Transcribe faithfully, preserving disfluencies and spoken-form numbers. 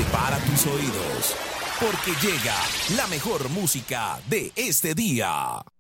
Prepara tus oídos, porque llega la mejor música de este día.